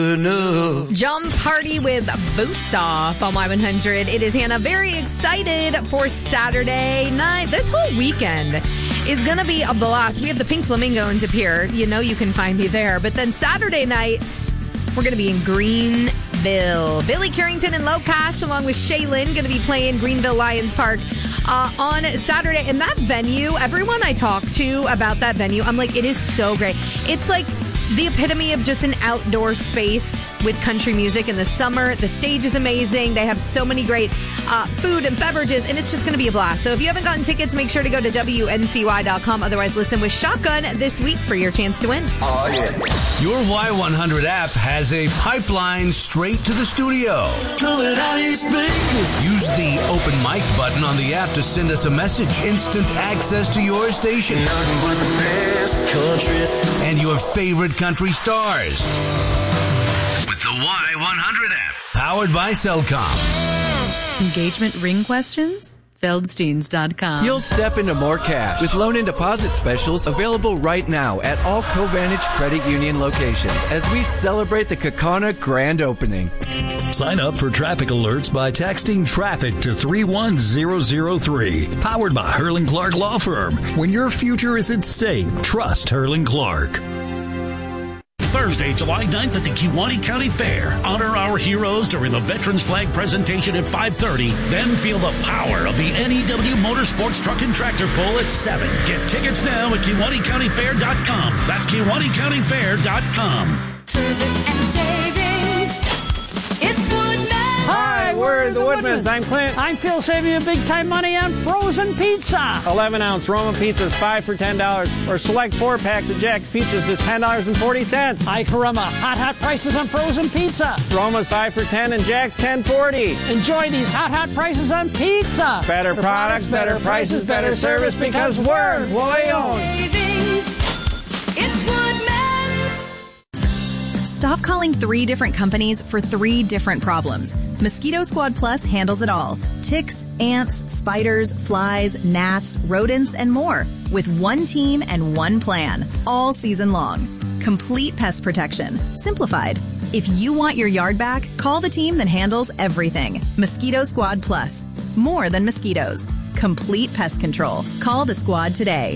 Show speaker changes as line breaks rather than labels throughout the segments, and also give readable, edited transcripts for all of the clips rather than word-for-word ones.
Jump Party with Boots Off on Y100. It is Hannah. Very excited for Saturday night. This whole weekend is going to be a blast. We have the Pink Flamingo in De Pere. You know you can find me there. But then Saturday night, we're going to be in Greenville. Billy Currington and Low Cash along with Shaylin going to be playing Greenville Lions Park on Saturday. And that venue, everyone I talk to about that venue, I'm like, it is so great. It's like the epitome of just an outdoor space with country music in the summer. The stage is amazing. They have so many great food and beverages, and it's just going to be a blast. So if you haven't gotten tickets, make sure to go to WNCY.com. Otherwise, listen with Shotgun this week for your chance to win.
Oh, yeah.
Your Y100 app has a pipeline straight to the studio. Use the open mic button on the app to send us a message. Instant access to your station. And your favorite country stars. With the Y100 app. Powered by Cellcom.
Engagement ring questions? Feldsteins.com.
You'll step into more cash with loan and deposit specials available right now at all Covantage Credit Union locations as we celebrate the Kaukauna grand opening.
Sign up for traffic alerts by texting traffic to 31003. Powered by Hurling Clark Law Firm. When your future is at stake, trust Hurling Clark.
Thursday, July 9th at the Kewaunee County Fair. Honor our heroes during the Veterans Flag presentation at 5:30. Then feel the power of the NEW Motorsports Truck and Tractor Pull at 7. Get tickets now at KewauneeCountyFair.com. That's KewauneeCountyFair.com.
Service and savings. It's Woodman.
Hi, we're the Woodmans. I'm Clint.
I'm Phil, saving you big-time money on frozen pizza.
11-ounce Roma pizzas, 5 for $10. Or select 4 packs of Jack's pizzas, just $10.40.
Hi, Caramba. Hot prices on frozen pizza.
Roma's 5 for $10 and Jack's $10.40.
Enjoy these hot prices on pizza.
Better products, better prices, better service, because we're employee-owned.
Savings. It's Woodman's.
Stop calling 3 different companies for 3 different problems. Mosquito Squad Plus handles it all. Ticks, ants, spiders, flies, gnats, rodents, and more. With one team and one plan. All season long. Complete pest protection. Simplified. If you want your yard back, call the team that handles everything. Mosquito Squad Plus. More than mosquitoes. Complete pest control. Call the squad today.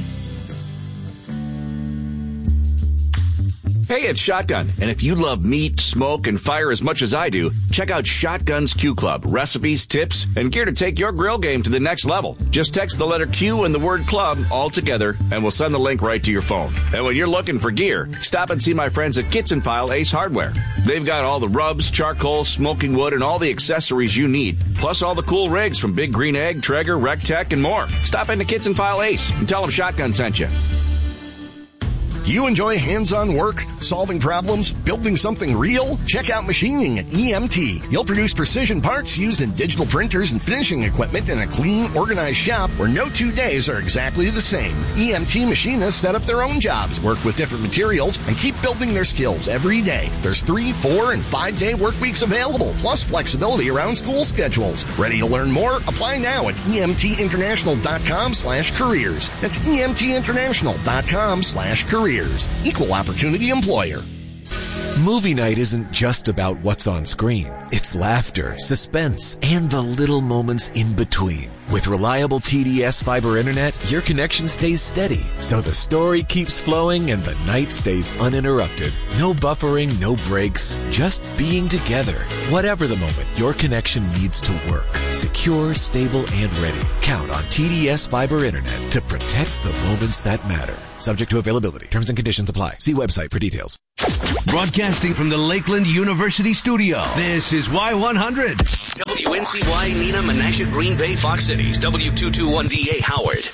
Hey, it's Shotgun, and if you love meat, smoke, and fire as much as I do, check out Shotgun's Q Club. Recipes, tips, and gear to take your grill game to the next level. Just text the letter Q and the word club all together, and we'll send the link right to your phone. And when you're looking for gear, stop and see my friends at Kits and File Ace Hardware. They've got all the rubs, charcoal, smoking wood, and all the accessories you need, plus all the cool rigs from Big Green Egg, Traeger, RecTech, and more. Stop into Kits and File Ace and tell them Shotgun sent you.
You enjoy hands-on work, solving problems, building something real? Check out machining at EMT. You'll produce precision parts used in digital printers and finishing equipment in a clean, organized shop where no 2 days are exactly the same. EMT machinists set up their own jobs, work with different materials, and keep building their skills every day. There's 3, 4, and 5-day work weeks available, plus flexibility around school schedules. Ready to learn more? Apply now at EMTinternational.com/careers. That's EMTinternational.com/careers. Equal opportunity employer.
Movie night isn't just about what's on screen. It's laughter, suspense, and the little moments in between. With reliable TDS fiber internet, your connection stays steady, so the story keeps flowing and the night stays uninterrupted. No buffering, no breaks, just being together. Whatever the moment, your connection needs to work. Secure, stable, and ready. Count on TDS fiber internet to protect the moments that matter. Subject to availability. Terms and conditions apply. See website for details.
Broadcasting from the Lakeland University studio, this is Y100.
WNCY, Neenah, Menasha, Green Bay, Fox Cities, W221DA, Howard.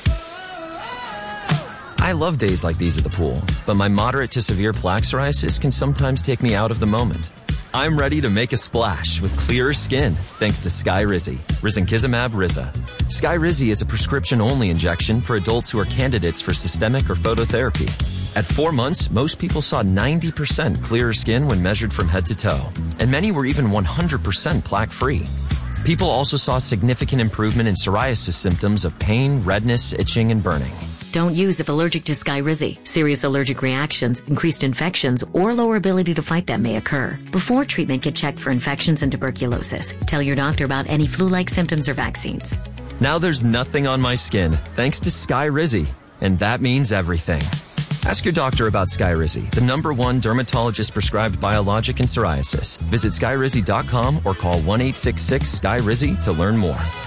I love days like these at the pool, but my moderate to severe plaque psoriasis can sometimes take me out of the moment. I'm ready to make a splash with clearer skin thanks to Skyrizi, Risankizumab Riza. Skyrizi is a prescription-only injection for adults who are candidates for systemic or phototherapy. At 4 months, most people saw 90% clearer skin when measured from head to toe, and many were even 100% plaque-free. People also saw significant improvement in psoriasis symptoms of pain, redness, itching, and burning.
Don't use if allergic to Skyrizi. Serious allergic reactions, increased infections, or lower ability to fight them may occur. Before treatment, get checked for infections and tuberculosis. Tell your doctor about any flu-like symptoms or vaccines.
Now there's nothing on my skin thanks to Skyrizi, and that means everything. Ask your doctor about Skyrizi, the #1 dermatologist-prescribed biologic in psoriasis. Visit skyrizi.com or call 1-866-SKYRIZI to learn more.